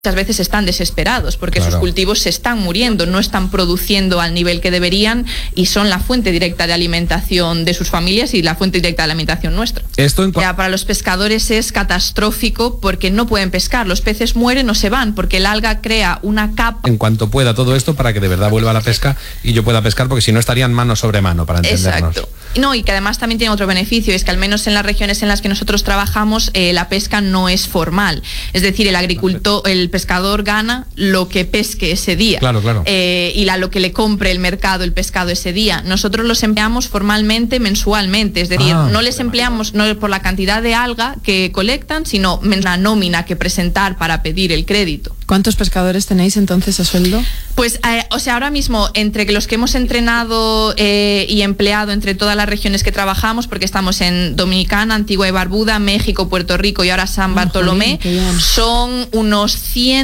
Muchas veces están desesperados porque Claro. sus cultivos se están muriendo, no están produciendo al nivel que deberían y son la fuente directa de alimentación de sus familias y la fuente directa de alimentación nuestra. Para los pescadores es catastrófico porque no pueden pescar, los peces mueren o se van porque el alga crea una capa. En cuanto pueda todo esto para que de verdad vuelva la pesca y yo pueda pescar, porque si no estarían mano sobre mano, para entendernos. Exacto. No, y que además también tiene otro beneficio, es que al menos en las regiones en las que nosotros trabajamos la pesca no es formal, es decir, el agricultor, el pescador gana lo que pesque ese día. Claro. Y lo que le compre el mercado el pescado ese día. Nosotros los empleamos formalmente mensualmente, es decir, no les empleamos no por la cantidad de alga que colectan, sino la nómina que presentar para pedir el crédito. ¿Cuántos pescadores tenéis entonces a sueldo? Pues, ahora mismo, entre los que hemos entrenado y empleado entre todas las regiones que trabajamos, porque estamos en Dominicana, Antigua y Barbuda, México, Puerto Rico y ahora San Bartolomé, son unos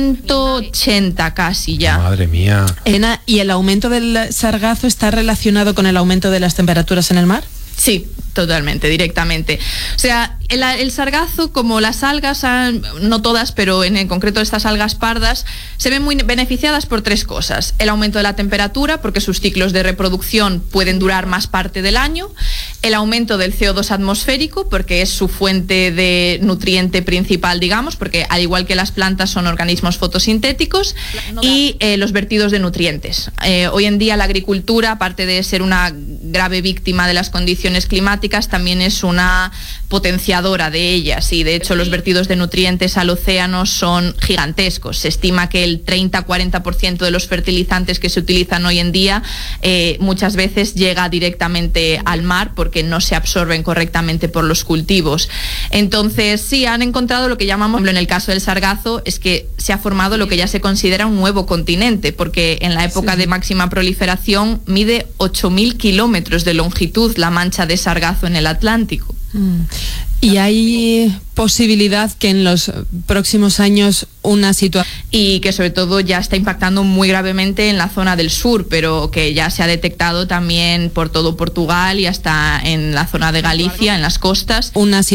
180 casi ya. Madre mía. Elena, ¿y el aumento del sargazo está relacionado con el aumento de las temperaturas en el mar? Sí, totalmente, directamente. O sea, el sargazo, como las algas, no todas, pero en concreto estas algas pardas, se ven muy beneficiadas por tres cosas. El aumento de la temperatura, porque sus ciclos de reproducción pueden durar más parte del año. El aumento del CO2 atmosférico, porque es su fuente de nutriente principal, digamos, porque al igual que las plantas son organismos fotosintéticos. Y los vertidos de nutrientes. Hoy en día la agricultura, aparte de ser una grave víctima de las condiciones climáticas, también es una potenciadora de ellas, y de hecho los vertidos de nutrientes al océano son gigantescos. Se estima que el 30-40% de los fertilizantes que se utilizan hoy en día muchas veces llega directamente al mar porque no se absorben correctamente por los cultivos. Entonces sí, han encontrado lo que llamamos, en el caso del sargazo, es que se ha formado lo que ya se considera un nuevo continente, porque en la época de máxima proliferación mide 8.000 kilómetros de longitud la mancha de sargazo en el Atlántico. ¿Y hay posibilidad que en los próximos años una situación... Y que sobre todo ya está impactando muy gravemente en la zona del sur, pero que ya se ha detectado también por todo Portugal y hasta en la zona de Galicia, en las costas.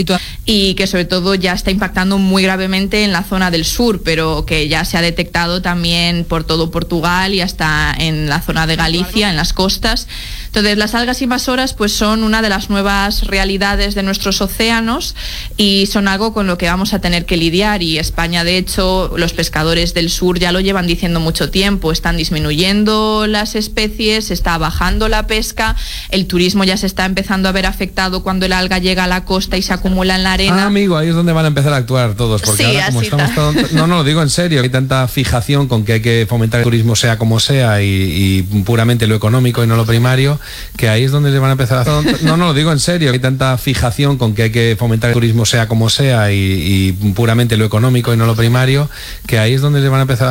Y que sobre todo ya está impactando muy gravemente en la zona del sur, pero que ya se ha detectado también por todo Portugal y hasta en la zona de Galicia, en las costas. Entonces las algas invasoras pues son una de las nuevas realidades de nuestros océanos y son algo con lo que vamos a tener que lidiar, y España, de hecho, los pescadores del sur ya lo llevan diciendo mucho tiempo, están disminuyendo las especies, está bajando la pesca, el turismo ya se está empezando a ver afectado cuando el alga llega a la costa y se acumula en la arena. Amigo, ahí es donde van a empezar a actuar todos, porque ahora como estamos todos... No, lo digo en serio, hay tanta fijación con que hay que fomentar el turismo sea como sea y puramente lo económico y no lo primario, que ahí es donde se van a empezar a... No, lo digo en serio, hay tanta fijación con que hay que fomentar el turismo sea como sea y puramente lo económico y no lo primario, que ahí es donde se van a empezar a